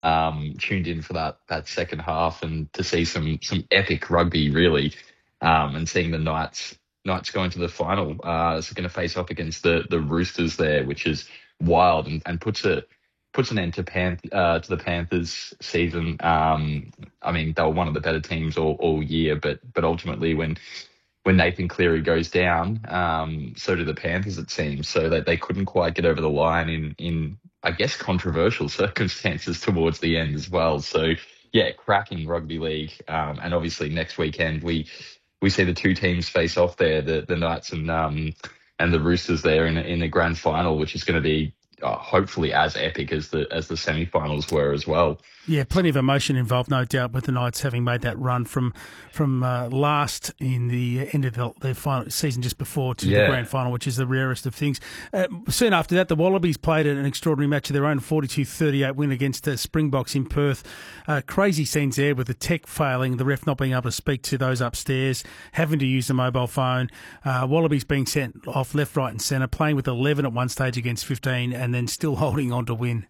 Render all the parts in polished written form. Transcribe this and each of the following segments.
tuned in for that second half and to see some epic rugby really, and seeing the Knights going to the final. So going to face off against the Roosters there, which is wild and puts an end to the Panthers season. I mean, they were one of the better teams all year, but ultimately when Nathan Cleary goes down, so do the Panthers, it seems. So they couldn't quite get over the line in I guess controversial circumstances towards the end as well. So yeah, cracking rugby league. And obviously next weekend we see the two teams face off there, the Knights and the Roosters there in the grand final, which is going to be hopefully as epic as the semi-finals were as well. Yeah, plenty of emotion involved, no doubt, with the Knights having made that run from last in the end of the final season just before to the grand final, which is the rarest of things. Soon after that, the Wallabies played an extraordinary match of their own, 42-38 win against the Springboks in Perth. Crazy scenes there with the tech failing, the ref not being able to speak to those upstairs, having to use the mobile phone, Wallabies being sent off left, right and centre, playing with 11 at one stage against 15 and then still holding on to win.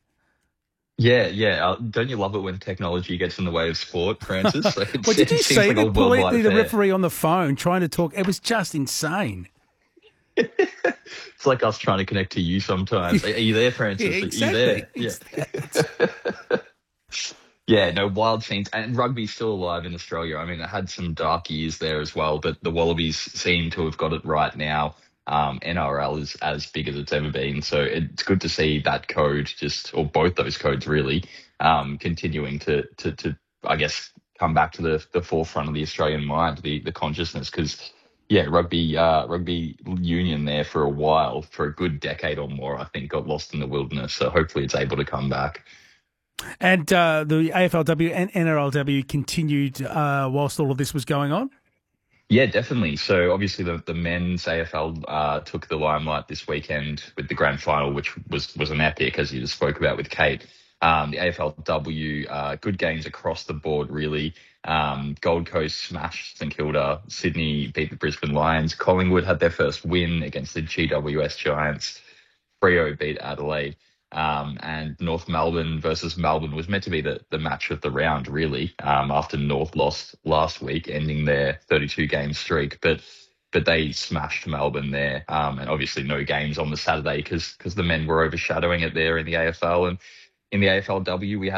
Yeah. Don't you love it when technology gets in the way of sport, Francis? Well, did you see the referee on the phone trying to talk? It was just insane. It's like us trying to connect to you sometimes. Are you there, Francis? Yeah, exactly. Are you there? Yeah. Yeah, no, wild scenes. And rugby's still alive in Australia. I mean, it had some dark years there as well, but the Wallabies seem to have got it right now. NRL is as big as it's ever been. So it's good to see that code or both those codes really, continuing to I guess, come back to the forefront of the Australian mind, the consciousness. Because, yeah, rugby union there for a while, for a good decade or more, I think, got lost in the wilderness. So hopefully it's able to come back. And the AFLW and NRLW continued whilst all of this was going on? Yeah, definitely. So obviously the men's AFL took the limelight this weekend with the grand final, which was an epic, as you just spoke about with Kate. The AFLW, good games across the board, really. Gold Coast smashed St Kilda. Sydney beat the Brisbane Lions. Collingwood had their first win against the GWS Giants. Freo beat Adelaide. And North Melbourne versus Melbourne was meant to be the match of the round, really, after North lost last week, ending their 32-game streak. But they smashed Melbourne there. And obviously no games on the Saturday because the men were overshadowing it there in the AFL. And in the AFLW, the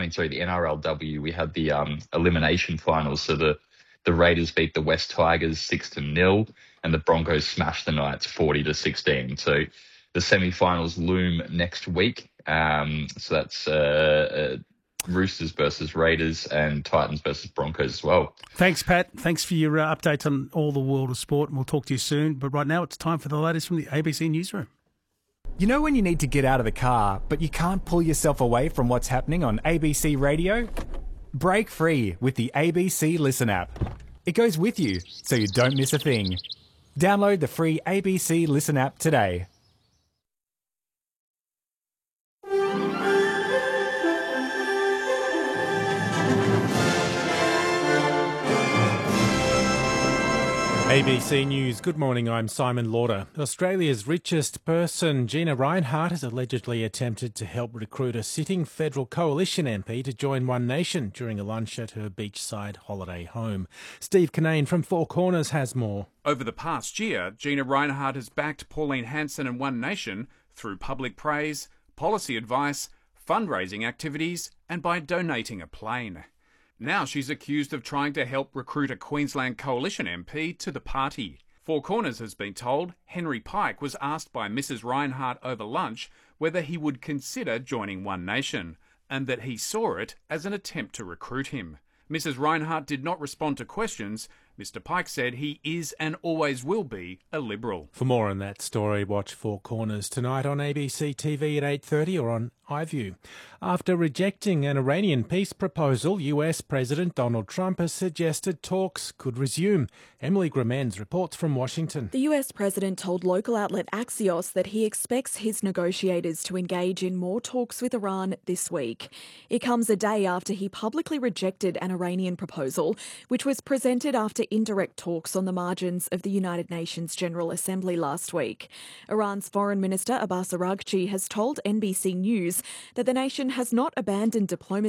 NRLW, we had the elimination finals. So the Raiders beat the West Tigers 6-0, and the Broncos smashed the Knights 40-16. So the semi-finals loom next week. So that's Roosters versus Raiders and Titans versus Broncos as well. Thanks, Pat. Thanks for your updates on all the world of sport, and we'll talk to you soon. But right now, it's time for the latest from the ABC Newsroom. You know when you need to get out of the car, but you can't pull yourself away from what's happening on ABC Radio? Break free with the ABC Listen app. It goes with you, so you don't miss a thing. Download the free ABC Listen app today. ABC News. Good morning, I'm Simon Lauder. Australia's richest person, Gina Rinehart, has allegedly attempted to help recruit a sitting federal coalition MP to join One Nation during a lunch at her beachside holiday home. Steve Kinane from Four Corners has more. Over the past year, Gina Rinehart has backed Pauline Hanson and One Nation through public praise, policy advice, fundraising activities, and by donating a plane. Now she's accused of trying to help recruit a Queensland Coalition MP to the party. Four Corners has been told Henry Pike was asked by Mrs Rinehart over lunch whether he would consider joining One Nation, and that he saw it as an attempt to recruit him. Mrs Rinehart did not respond to questions. Mr Pike said he is and always will be a Liberal. For more on that story, watch Four Corners tonight on ABC TV at 8:30 or on iView. After rejecting an Iranian peace proposal, US President Donald Trump has suggested talks could resume. Emily Gramens reports from Washington. The US President told local outlet Axios that he expects his negotiators to engage in more talks with Iran this week. It comes a day after he publicly rejected an Iranian proposal, which was presented after indirect talks on the margins of the United Nations General Assembly last week. Iran's Foreign Minister Abbas Araghchi has told NBC News that the nation has not abandoned diplomacy